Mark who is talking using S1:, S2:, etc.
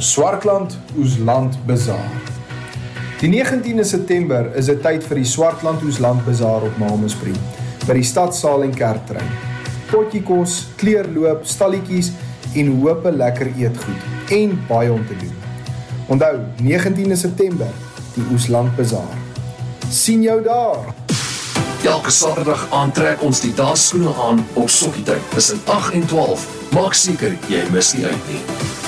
S1: Swartland Oesland Bazaar. Die 19de September is dit tyd vir die Swartland Oesland Bazaar op Malmesbury, by die Stadsaal en Kerktrein. Potjie kos, kleurloop, stalletjies en hoop lekker eetgoed en baie om te doen. Onthou, 19de September, die Oesland Bazaar. Sien jou daar!
S2: Elke Saterdag aantrek ons die dansskoene aan op sokkietyd tussen 8 en 12. Maak seker jy mis nie uit nie.